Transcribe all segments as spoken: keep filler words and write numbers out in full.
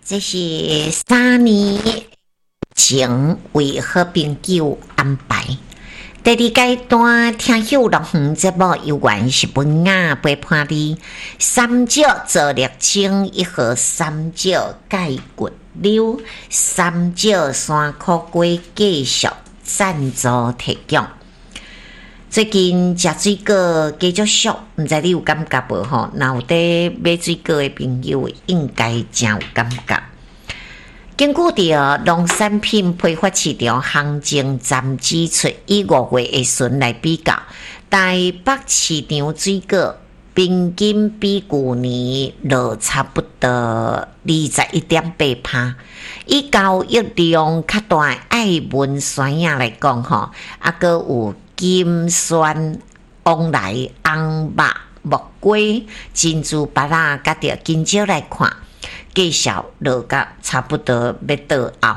这是三年前为好朋友安排。第二阶段听秀乐园节目由原是文雅陪伴你，三角做历清一盒三角钙骨溜，三角山苦龟继续赞助提供。最近食水果加足俗，毋知你有感觉无吼？若有伫买水果的朋友，应该真有感觉。根据着农产品批发市场行情站指出，以五月下旬来比较，台北市场水果平均比去年落差不多二十一点八趴。以交易量较大的爱文酸亚来讲吼，啊个有金酸、往来、红肉、木瓜、珍珠巴拉，甲着金蕉来看。介绍落甲差不多要倒后，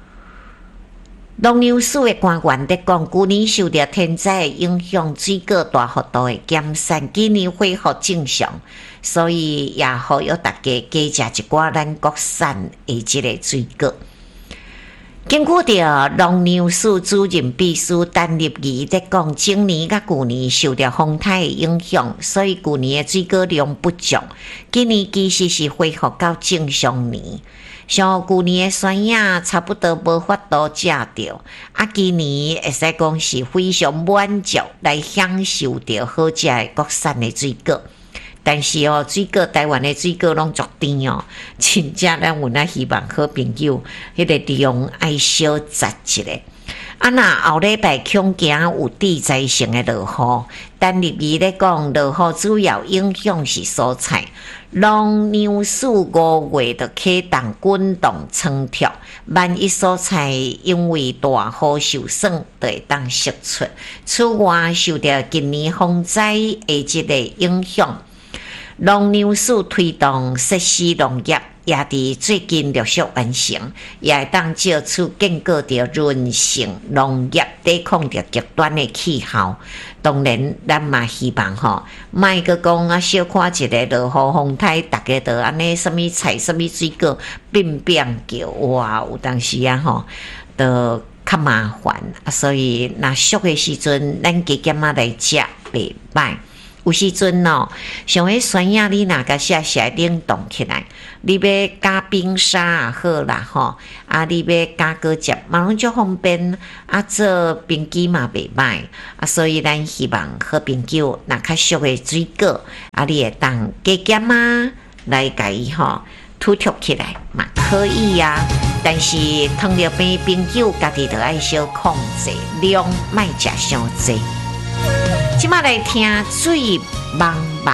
农粮署的官员在讲，去年受到天灾影响，水果大幅度的减产，今年恢复正常，所以也呼吁大家加食一寡咱国产的即个水果。根据着农粮署主任秘书陈立仪在讲，今年甲去年受到风台的影响，所以去年的水果量不足，今年其实是恢复到正常年。像去年的酸亚差不多无法度食着，啊，今年会使讲是非常满足来享受着好食的国产的水果。但是哦，水果台湾的水果拢足甜哦，真正咱有那希望好朋友，迄、那个量爱小杂一下。啊，那后礼拜恐惊有地灾性的落雨，但入面咧讲，落雨主要影响是蔬菜。农粮署五月就启动滚动仓条，万一蔬菜因为大雨受损，就会当释出。此外，受到今年风灾的即个影响。农粮署推动设施农业，也伫最近陆续完成，也会当借此建构着润性农业，抵抗着极端的气候。当然，咱嘛希望吼，莫个讲啊，小看一个落雨风台，大家都安尼，什么菜、什么水果变变叫，哇，有当时啊吼，都较麻烦，所以若俗的时阵，咱加减仔来食袂歹。有时阵哦，像迄酸亚你若甲写写冷冻起来，你要加冰沙也好啦吼，啊，你要加果汁嘛拢足方便，啊，做冰机嘛袂歹，啊，所以咱希望好朋友若较俗的水果，啊，你会当加减仔来甲伊吼吐脱起来嘛可以啊。但是糖尿病朋友家己着爱小控制量，莫食伤济。即马来听水茫茫。